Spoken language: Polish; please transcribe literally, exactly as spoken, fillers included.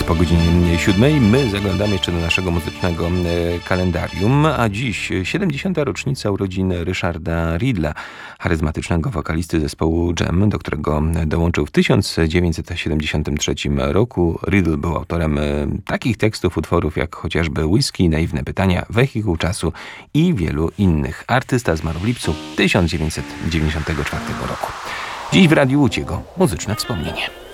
po godzinie siódmej. My zaglądamy jeszcze do naszego muzycznego kalendarium, a dziś siedemdziesiąta rocznica urodzin Richarda Riddla, charyzmatycznego wokalisty zespołu Jam, do którego dołączył w tysiąc dziewięćset siedemdziesiątym trzecim roku. Riddle był autorem takich tekstów utworów jak chociażby Whisky, Naiwne pytania, Wehikuł czasu i wielu innych. Artysta zmarł w lipcu tysiąc dziewięćset dziewięćdziesiątego czwartego roku. Dziś w Radiu Łódź jego muzyczne wspomnienie.